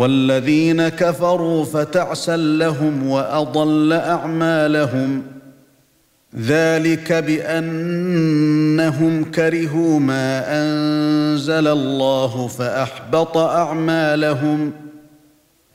والذين كفروا فتعسا لهم وأضل أعمالهم ذلك بأنهم كرهوا ما أنزل الله فأحبط أعمالهم